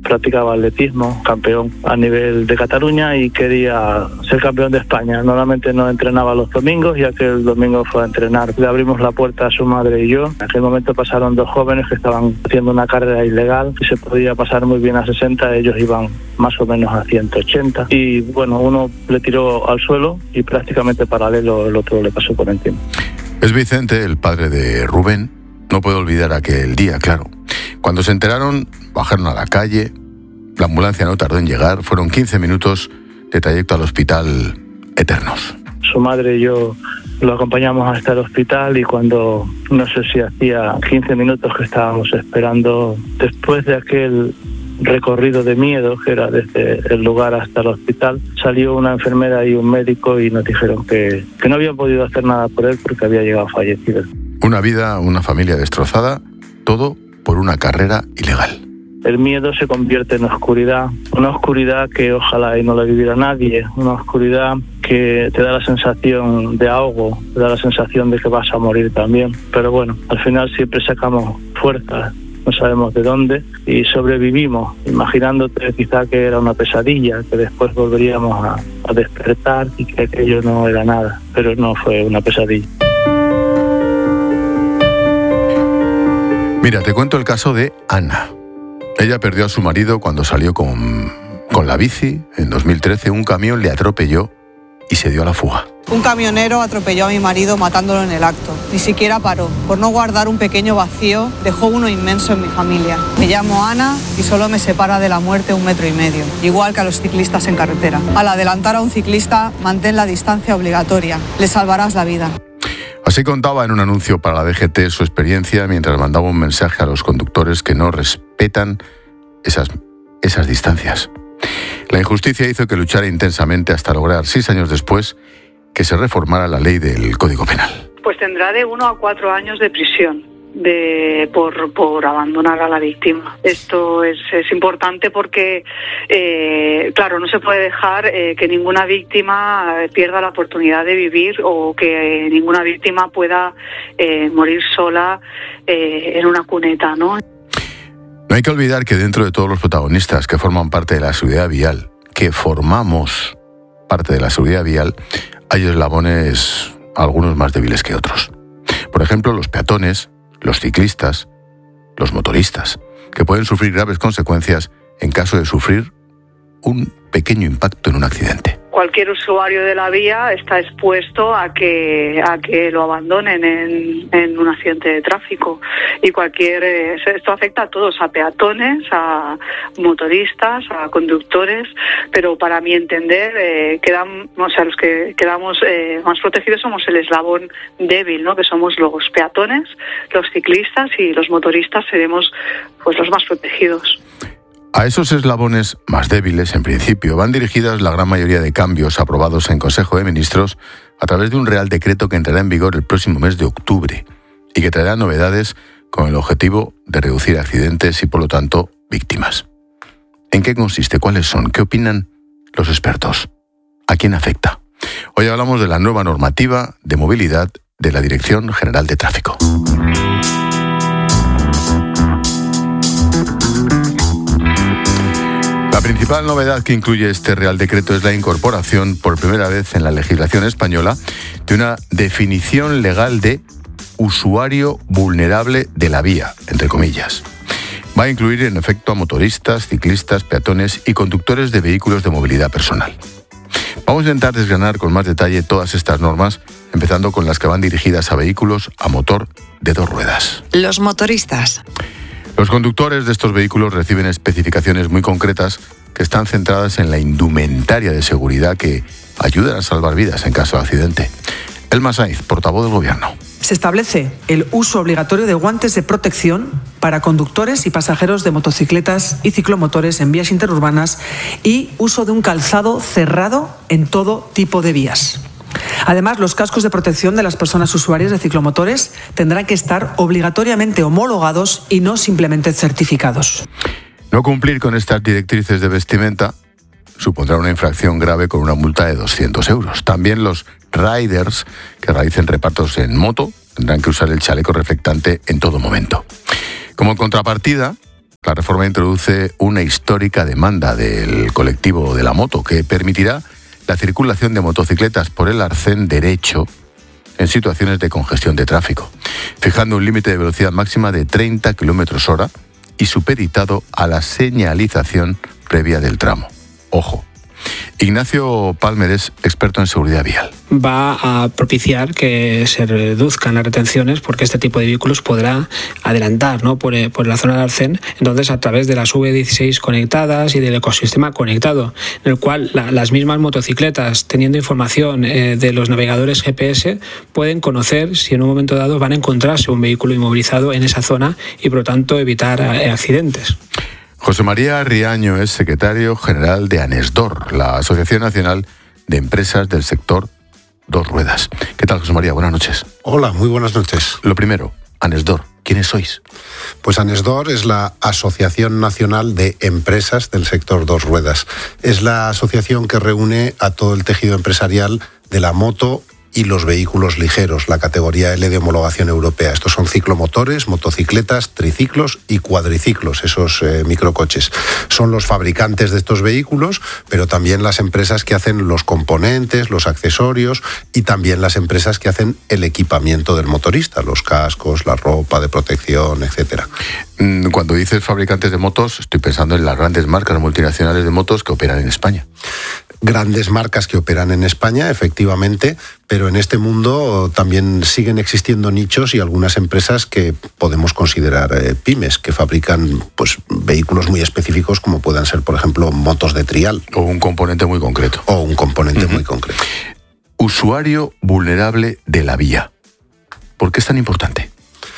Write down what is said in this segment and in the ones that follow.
practicaba atletismo, campeón a nivel de Cataluña y quería ser campeón de España. Normalmente no entrenaba los domingos y aquel domingo fue a entrenar. Le abrimos la puerta a su madre y yo. En aquel momento pasaron dos jóvenes que estaban haciendo una carrera ilegal y se podía pasar muy bien a 60, ellos iban más o menos a 180 y bueno, uno le tiró al suelo y prácticamente paralelo el otro le pasó por encima. Es Vicente, el padre de Rubén. No puedo olvidar aquel día, claro. Cuando se enteraron, bajaron a la calle, la ambulancia no tardó en llegar, fueron 15 minutos de trayecto al hospital eternos. Su madre y yo lo acompañamos hasta el hospital y cuando, no sé si hacía 15 minutos que estábamos esperando, después de aquel recorrido de miedo que era desde el lugar hasta el hospital, salió una enfermera y un médico y nos dijeron que no habían podido hacer nada por él porque había llegado fallecido. Una vida, una familia destrozada, todo por una carrera ilegal. El miedo se convierte en oscuridad, una oscuridad que ojalá y no la viviera nadie, una oscuridad que te da la sensación de ahogo, te da la sensación de que vas a morir también. Pero bueno, al final siempre sacamos fuerzas, no sabemos de dónde, y sobrevivimos, imaginándote quizá que era una pesadilla, que después volveríamos a despertar y que aquello no era nada, pero no fue una pesadilla. Mira, te cuento el caso de Ana. Ella perdió a su marido cuando salió con la bici. En 2013 un camión le atropelló y se dio a la fuga. Un camionero atropelló a mi marido matándolo en el acto. Ni siquiera paró. Por no guardar un pequeño vacío, dejó uno inmenso en mi familia. Me llamo Ana y solo me separa de la muerte 1,5 metros, igual que a los ciclistas en carretera. Al adelantar a un ciclista, mantén la distancia obligatoria. Le salvarás la vida. Así contaba en un anuncio para la DGT su experiencia mientras mandaba un mensaje a los conductores que no respetan esas distancias. La injusticia hizo que luchara intensamente hasta lograr 6 años después que se reformara la ley del Código Penal. Pues tendrá de 1 a 4 años de prisión por abandonar a la víctima. Esto es importante porque, claro, no se puede dejar que ninguna víctima pierda la oportunidad de vivir o que ninguna víctima pueda morir sola en una cuneta, ¿no? No hay que olvidar que dentro de todos los protagonistas que forman parte de la seguridad vial, que formamos parte de la seguridad vial, hay eslabones, algunos más débiles que otros. Por ejemplo, los peatones, los ciclistas, los motoristas, que pueden sufrir graves consecuencias en caso de sufrir un pequeño impacto en un accidente. Cualquier usuario de la vía está expuesto a que lo abandonen en un accidente de tráfico y esto afecta a todos, a peatones, a motoristas, a conductores, pero para mi entender los que quedamos más protegidos somos el eslabón débil, ¿no? Que somos los peatones, los ciclistas y los motoristas seremos pues los más protegidos. A esos eslabones más débiles, en principio, van dirigidas la gran mayoría de cambios aprobados en Consejo de Ministros a través de un Real Decreto que entrará en vigor el próximo mes de octubre y que traerá novedades con el objetivo de reducir accidentes y, por lo tanto, víctimas. ¿En qué consiste? ¿Cuáles son? ¿Qué opinan los expertos? ¿A quién afecta? Hoy hablamos de la nueva normativa de movilidad de la Dirección General de Tráfico. La principal novedad que incluye este Real Decreto es la incorporación, por primera vez en la legislación española, de una definición legal de usuario vulnerable de la vía, entre comillas. Va a incluir, en efecto, a motoristas, ciclistas, peatones y conductores de vehículos de movilidad personal. Vamos a intentar desgranar con más detalle todas estas normas, empezando con las que van dirigidas a vehículos a motor de 2 ruedas. Los motoristas. Los conductores de estos vehículos reciben especificaciones muy concretas que están centradas en la indumentaria de seguridad que ayudan a salvar vidas en caso de accidente. Elma Saiz, portavoz del Gobierno. Se establece el uso obligatorio de guantes de protección para conductores y pasajeros de motocicletas y ciclomotores en vías interurbanas y uso de un calzado cerrado en todo tipo de vías. Además, los cascos de protección de las personas usuarias de ciclomotores tendrán que estar obligatoriamente homologados y no simplemente certificados. No cumplir con estas directrices de vestimenta supondrá una infracción grave con una multa de 200 euros. También los riders que realicen repartos en moto tendrán que usar el chaleco reflectante en todo momento. Como contrapartida, La reforma introduce una histórica demanda del colectivo de la moto que permitirá la circulación de motocicletas por el arcén derecho en situaciones de congestión de tráfico, fijando un límite de velocidad máxima de 30 km/h y supeditado a la señalización previa del tramo. Ojo. Ignacio Palmer es experto en seguridad vial. Va a propiciar que se reduzcan las retenciones porque este tipo de vehículos podrá adelantar, ¿no?, por la zona del arcén. Entonces, a través de las V16 conectadas y del ecosistema conectado, en el cual las mismas motocicletas, teniendo información de los navegadores GPS, pueden conocer si en un momento dado van a encontrarse un vehículo inmovilizado en esa zona y, por lo tanto, evitar accidentes. José María Riaño es secretario general de ANESDOR, la Asociación Nacional de Empresas del Sector Dos Ruedas. ¿Qué tal, José María? Buenas noches. Hola, muy buenas noches. Lo primero, ANESDOR, ¿quiénes sois? Pues ANESDOR es la Asociación Nacional de Empresas del Sector Dos Ruedas. Es la asociación que reúne a todo el tejido empresarial de la moto y los vehículos ligeros, la categoría L de homologación europea. Estos son ciclomotores, motocicletas, triciclos y cuadriciclos, esos microcoches. Son los fabricantes de estos vehículos, pero también las empresas que hacen los componentes, los accesorios y también las empresas que hacen el equipamiento del motorista, los cascos, la ropa de protección, etcétera. Cuando dices fabricantes de motos, estoy pensando en las grandes marcas multinacionales de motos que operan en España. Grandes marcas que operan en España, efectivamente, pero en este mundo también siguen existiendo nichos y algunas empresas que podemos considerar pymes, que fabrican pues vehículos muy específicos como puedan ser, por ejemplo, motos de trial. O un componente muy concreto. Muy concreto. Usuario vulnerable de la vía. ¿Por qué es tan importante?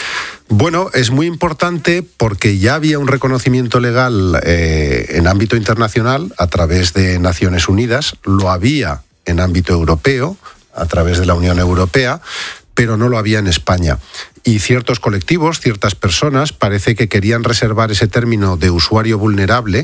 Bueno, es muy importante porque ya había un reconocimiento legal en ámbito internacional a través de Naciones Unidas, lo había en ámbito europeo a través de la Unión Europea, pero no lo había en España. Y ciertos colectivos, ciertas personas, parece que querían reservar ese término de usuario vulnerable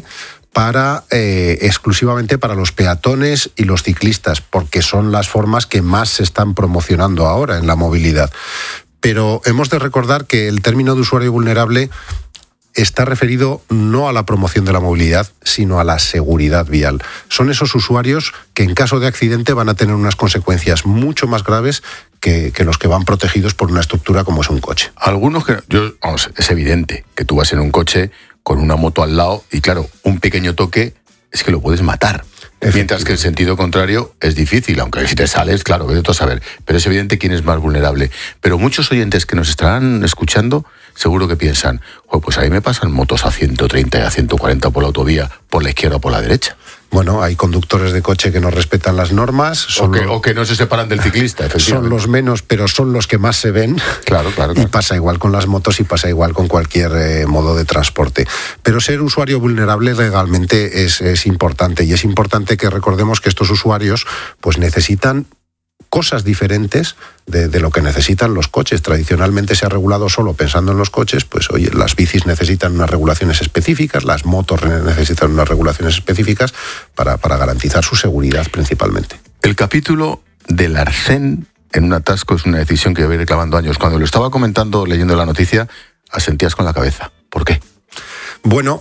exclusivamente para los peatones y los ciclistas, porque son las formas que más se están promocionando ahora en la movilidad. Pero hemos de recordar que el término de usuario vulnerable está referido no a la promoción de la movilidad, sino a la seguridad vial. Son esos usuarios que en caso de accidente van a tener unas consecuencias mucho más graves que los que van protegidos por una estructura como es un coche. Algunos es evidente que tú vas en un coche con una moto al lado y claro, un pequeño toque es que lo puedes matar. Mientras que el sentido contrario es difícil, aunque si te sales, claro, vete tú a saber. Pero es evidente quién es más vulnerable. Pero muchos oyentes que nos estarán escuchando seguro que piensan, pues ahí me pasan motos a 130 y a 140 por la autovía, por la izquierda o por la derecha. Bueno, hay conductores de coche que no respetan las normas. O que no se separan del ciclista, efectivamente. Son los menos, pero son los que más se ven. Claro. Y pasa igual con las motos y pasa igual con cualquier modo de transporte. Pero ser usuario vulnerable legalmente es importante. Y es importante que recordemos que estos usuarios pues necesitan cosas diferentes de lo que necesitan los coches. Tradicionalmente se ha regulado solo pensando en los coches, pues oye, las bicis necesitan unas regulaciones específicas, las motos necesitan unas regulaciones específicas para garantizar su seguridad principalmente. El capítulo del arcén en un atasco es una decisión que yo voy reclamando años. Cuando lo estaba comentando, leyendo la noticia, asentías con la cabeza. ¿Por qué? Bueno,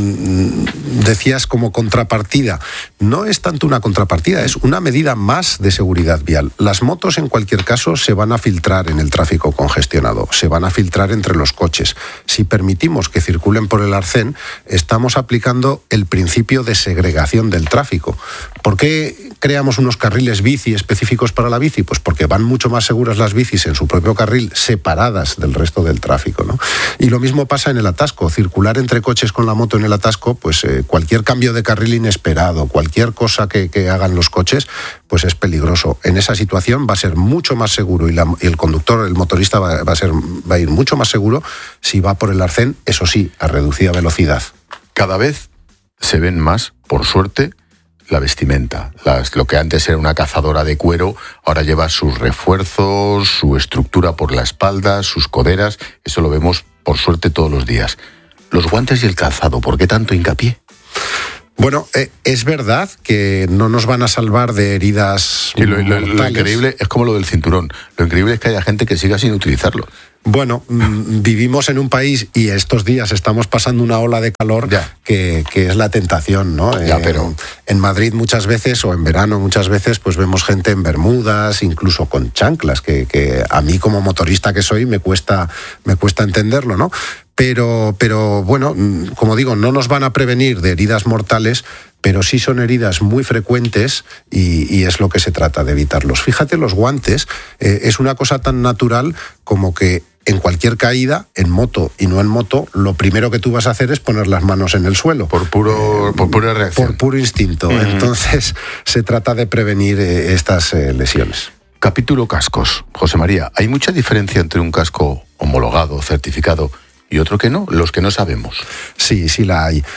decías como contrapartida. No es tanto una contrapartida, es una medida más de seguridad vial. Las motos, en cualquier caso, se van a filtrar en el tráfico congestionado, se van a filtrar entre los coches. Si permitimos que circulen por el arcén, estamos aplicando el principio de segregación del tráfico. ¿Por qué creamos unos carriles bici específicos para la bici? Pues porque van mucho más seguras las bicis en su propio carril, separadas del resto del tráfico, ¿no? Y lo mismo pasa en el atasco. Circular entre coches con la moto en el atasco, pues cualquier cambio de carril inesperado, cualquier cosa que hagan los coches, pues es peligroso. En esa situación va a ser mucho más seguro y el conductor, el motorista va a ir mucho más seguro si va por el arcén, eso sí, a reducida velocidad. Cada vez se ven más, por suerte, la vestimenta. Lo que antes era una cazadora de cuero, ahora lleva sus refuerzos, su estructura por la espalda, sus coderas. Eso lo vemos, por suerte, todos los días. Los guantes y el calzado, ¿por qué tanto hincapié? Bueno, es verdad que no nos van a salvar de heridas mortales. Lo increíble es como lo del cinturón. Lo increíble es que haya gente que siga sin utilizarlo. Bueno, vivimos en un país y estos días estamos pasando una ola de calor que es la tentación, ¿no? Pero en Madrid muchas veces, o en verano muchas veces, pues vemos gente en bermudas, incluso con chanclas, que a mí como motorista que soy me cuesta entenderlo, ¿no? Pero bueno, como digo, no nos van a prevenir de heridas mortales, pero sí son heridas muy frecuentes y es lo que se trata de evitarlos. Fíjate, los guantes es una cosa tan natural como que en cualquier caída, en moto y no en moto, lo primero que tú vas a hacer es poner las manos en el suelo. Por pura reacción. Por puro instinto. Entonces, se trata de prevenir estas lesiones. Capítulo cascos. José María, ¿hay mucha diferencia entre un casco homologado, certificado, y otro que no? Los que no sabemos. Sí la hay.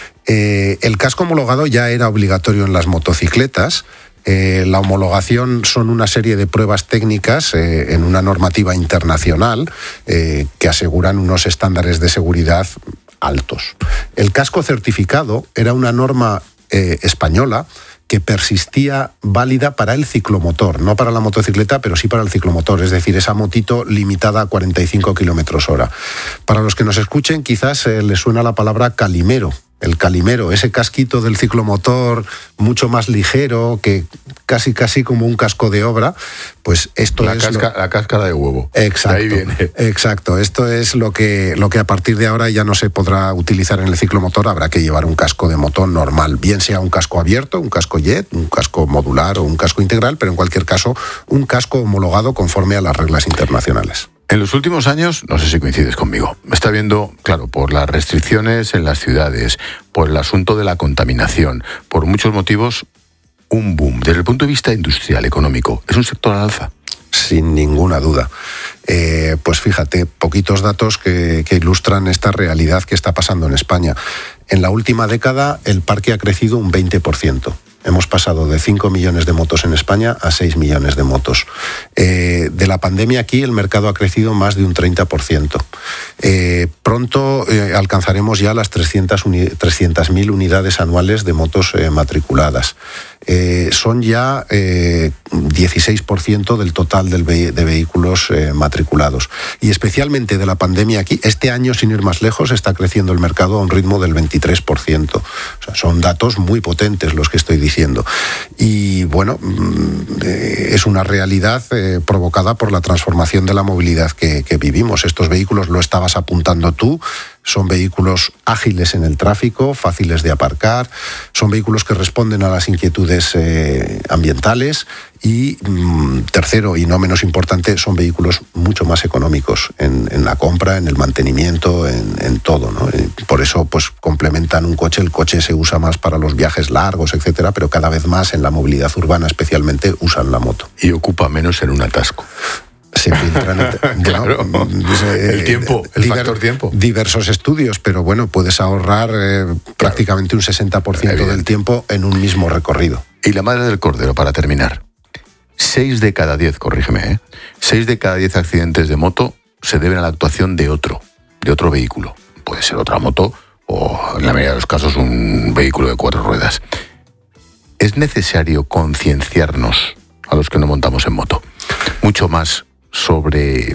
El casco homologado ya era obligatorio en las motocicletas. La homologación son una serie de pruebas técnicas en una normativa internacional que aseguran unos estándares de seguridad altos. El casco certificado era una norma española que persistía válida para el ciclomotor, no para la motocicleta, pero sí para el ciclomotor, es decir, esa motito limitada a 45 km/h. Para los que nos escuchen, quizás les suena la palabra calimero. El calimero, ese casquito del ciclomotor mucho más ligero, que casi como un casco de obra, pues esto la cáscara de huevo. Exacto. De ahí viene. Exacto. Esto es lo que a partir de ahora ya no se podrá utilizar en el ciclomotor. Habrá que llevar un casco de moto normal, bien sea un casco abierto, un casco jet, un casco modular o un casco integral, pero en cualquier caso un casco homologado conforme a las reglas internacionales. En los últimos años, no sé si coincides conmigo, está habiendo, claro, por las restricciones en las ciudades, por el asunto de la contaminación, por muchos motivos, un boom. Desde el punto de vista industrial, económico, ¿es un sector al alza? Sin ninguna duda. Pues fíjate, poquitos datos que ilustran esta realidad que está pasando en España. En la última década, el parque ha crecido un 20%. Hemos pasado de 5 millones de motos en España a 6 millones de motos. De la pandemia aquí el mercado ha crecido más de un 30%. Pronto alcanzaremos ya las 300.000 unidades anuales de motos matriculadas. Son ya 16% del total de vehículos matriculados. Y especialmente de la pandemia aquí, este año, sin ir más lejos, está creciendo el mercado a un ritmo del 23%. O sea, son datos muy potentes los que estoy diciendo. Y bueno, es una realidad provocada por la transformación de la movilidad que vivimos. Estos vehículos, lo estabas apuntando tú, son vehículos ágiles en el tráfico, fáciles de aparcar, son vehículos que responden a las inquietudes ambientales y, tercero y no menos importante, son vehículos mucho más económicos en la compra, en el mantenimiento, en todo, ¿no? Por eso pues complementan un coche. El coche se usa más para los viajes largos, etcétera, pero cada vez más en la movilidad urbana especialmente usan la moto. Y ocupa menos en un atasco. Se filtran claro, el tiempo, el factor tiempo. Diversos estudios, pero bueno, puedes ahorrar prácticamente un 60% del tiempo en un mismo recorrido. Y la madre del cordero, para terminar. 6 de cada 10, corrígeme, 6 de cada 10 accidentes de moto se deben a la actuación de otro vehículo. Puede ser otra moto o, en la mayoría de los casos, un vehículo de 4 ruedas. Es necesario concienciarnos, a los que no montamos en moto, mucho más sobre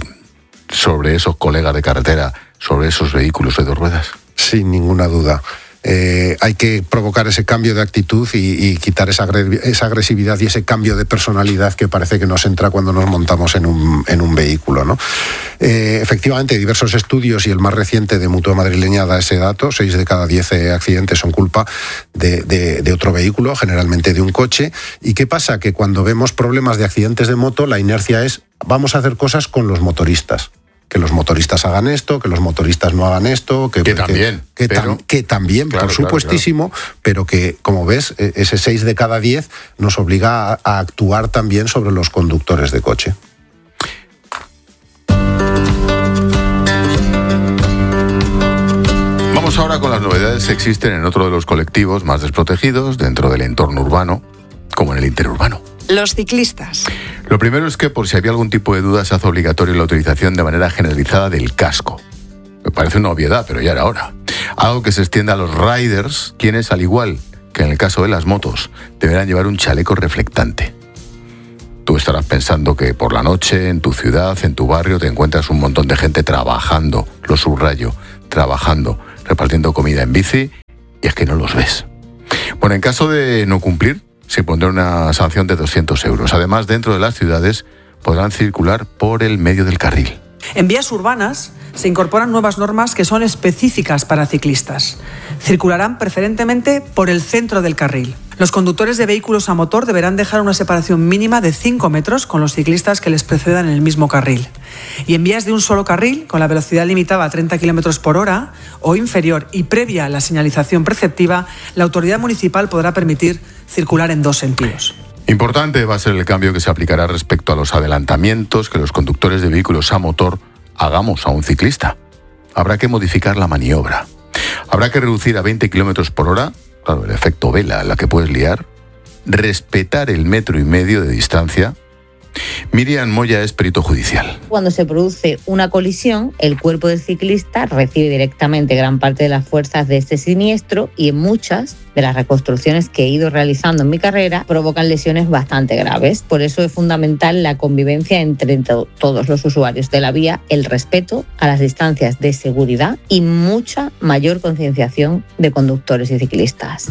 esos colegas de carretera, sobre esos vehículos de 2 ruedas. Sin ninguna duda. Hay que provocar ese cambio de actitud y quitar esa agresividad y ese cambio de personalidad que parece que nos entra cuando nos montamos en un vehículo, ¿no? Efectivamente, diversos estudios y el más reciente de Mutua Madrileña da ese dato: 6 de cada 10 accidentes son culpa de otro vehículo, generalmente de un coche. ¿Y qué pasa? Que cuando vemos problemas de accidentes de moto, la inercia es: vamos a hacer cosas con los motoristas. Que los motoristas hagan esto, que los motoristas no hagan esto, que también, claro, por supuestísimo, claro. Pero que, como ves, ese 6 de cada 10 nos obliga a actuar también sobre los conductores de coche. Vamos ahora con las novedades que existen en otro de los colectivos más desprotegidos dentro del entorno urbano, como en el interurbano. Los ciclistas. Lo primero es que, por si había algún tipo de duda, se hace obligatorio la utilización de manera generalizada del casco. Me parece una obviedad, pero ya era hora. Algo que se extienda a los riders, quienes, al igual que en el caso de las motos, deberán llevar un chaleco reflectante. Tú estarás pensando que por la noche, en tu ciudad, en tu barrio, te encuentras un montón de gente trabajando, lo subrayo, trabajando, repartiendo comida en bici, y es que no los ves. Bueno, en caso de no cumplir, se pondrá una sanción de 200 euros. Además, dentro de las ciudades podrán circular por el medio del carril. En vías urbanas se incorporan nuevas normas que son específicas para ciclistas. Circularán preferentemente por el centro del carril. Los conductores de vehículos a motor deberán dejar una separación mínima de 5 metros con los ciclistas que les precedan en el mismo carril. Y en vías de un solo carril, con la velocidad limitada a 30 km por hora o inferior y previa a la señalización preceptiva, la autoridad municipal podrá permitir circular en 2 sentidos. Importante va a ser el cambio que se aplicará respecto a los adelantamientos que los conductores de vehículos a motor hagamos a un ciclista. Habrá que modificar la maniobra. Habrá que reducir a 20 km por hora, claro, el efecto vela, la que puedes liar, respetar el 1,5 metros de distancia. Miriam Moya es perito judicial. Cuando se produce una colisión, el cuerpo del ciclista recibe directamente gran parte de las fuerzas de este siniestro y en muchas de las reconstrucciones que he ido realizando en mi carrera provocan lesiones bastante graves. Por eso es fundamental la convivencia entre todos los usuarios de la vía, el respeto a las distancias de seguridad y mucha mayor concienciación de conductores y ciclistas.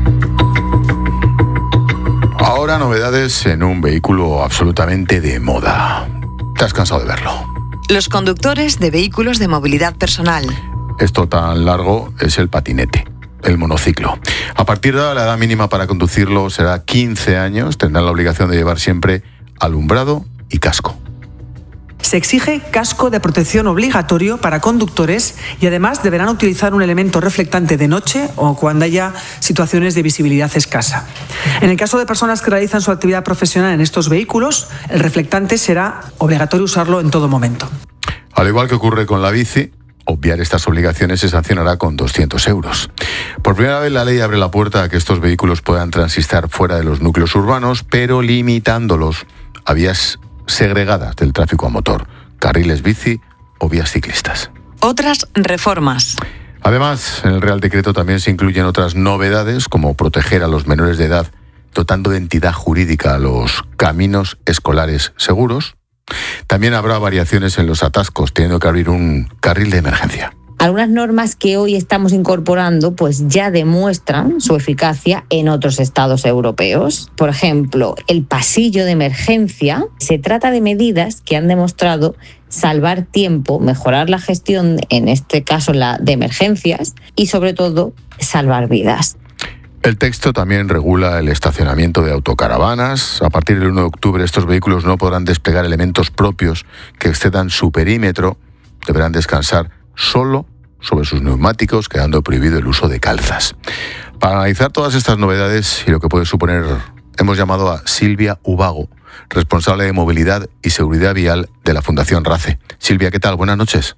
Ahora novedades en un vehículo absolutamente de moda. ¿Te has cansado de verlo? Los conductores de vehículos de movilidad personal. Esto tan largo es el patinete, el monociclo. A partir de ahora, la edad mínima para conducirlo será 15 años. Tendrán la obligación de llevar siempre alumbrado y casco. Se exige casco de protección obligatorio para conductores y además deberán utilizar un elemento reflectante de noche o cuando haya situaciones de visibilidad escasa. En el caso de personas que realizan su actividad profesional en estos vehículos, el reflectante será obligatorio usarlo en todo momento. Al igual que ocurre con la bici, obviar estas obligaciones se sancionará con 200 euros. Por primera vez la ley abre la puerta a que estos vehículos puedan transitar fuera de los núcleos urbanos, pero limitándolos a vías segregadas del tráfico a motor, carriles bici o vías ciclistas. Otras reformas. Además, en el Real Decreto también se incluyen otras novedades, como proteger a los menores de edad, dotando de entidad jurídica a los caminos escolares seguros. También habrá variaciones en los atascos, teniendo que abrir un carril de emergencia. Algunas normas que hoy estamos incorporando pues ya demuestran su eficacia en otros estados europeos. Por ejemplo, el pasillo de emergencia. Se trata de medidas que han demostrado salvar tiempo, mejorar la gestión, en este caso la de emergencias, y sobre todo salvar vidas. El texto también regula el estacionamiento de autocaravanas. A partir del 1 de octubre estos vehículos no podrán desplegar elementos propios que excedan su perímetro. Deberán descansar solo sobre sus neumáticos, quedando prohibido el uso de calzas. Para analizar todas estas novedades y lo que puede suponer, hemos llamado a Silvia Ubago, responsable de movilidad y seguridad vial de la Fundación RACE. Silvia, ¿qué tal? Buenas noches.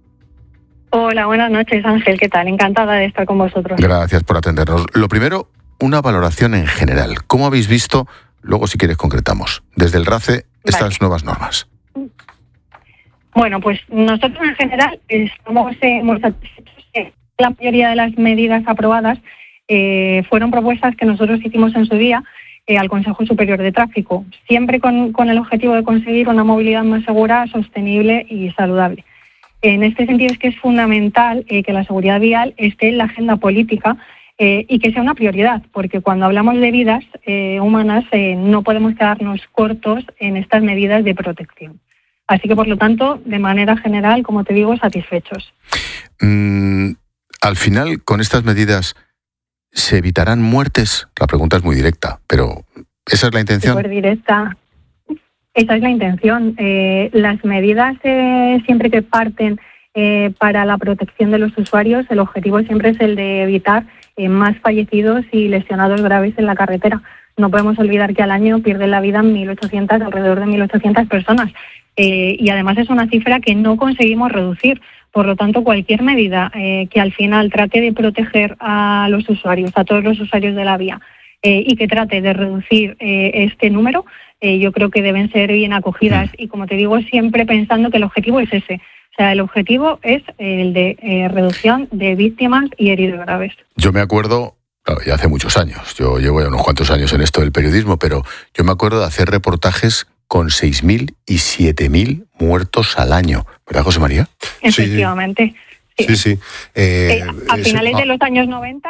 Hola, buenas noches, Ángel. ¿Qué tal? Encantada de estar con vosotros. Gracias por atendernos. Lo primero, una valoración en general. ¿Cómo habéis visto, luego si quieres concretamos, desde el RACE, estas nuevas normas? Bueno, pues nosotros en general estamos muy satisfechos. La mayoría de las medidas aprobadas fueron propuestas que nosotros hicimos en su día al Consejo Superior de Tráfico, siempre con el objetivo de conseguir una movilidad más segura, sostenible y saludable. En este sentido es que es fundamental que la seguridad vial esté en la agenda política y que sea una prioridad, porque cuando hablamos de vidas humanas no podemos quedarnos cortos en estas medidas de protección. Así que, por lo tanto, de manera general, como te digo, satisfechos. Al final, con estas medidas, ¿se evitarán muertes? La pregunta es muy directa, pero ¿esa es la intención? Súper directa. Esa es la intención. Las medidas, siempre que parten para la protección de los usuarios, el objetivo siempre es el de evitar más fallecidos y lesionados graves en la carretera. No podemos olvidar que al año pierden la vida alrededor de 1.800 personas. Y además es una cifra que no conseguimos reducir. Por lo tanto, cualquier medida que al final trate de proteger a los usuarios, a todos los usuarios de la vía, y que trate de reducir este número, yo creo que deben ser bien acogidas. Y como te digo, siempre pensando que el objetivo es ese. O sea, el objetivo es el de reducción de víctimas y heridos graves. Yo me acuerdo Claro, ya hace muchos años. Yo llevo ya unos cuantos años en esto del periodismo, pero yo me acuerdo de hacer reportajes con 6.000 y 7.000 muertos al año. ¿Verdad, José María? Efectivamente. Sí. A finales de los años 90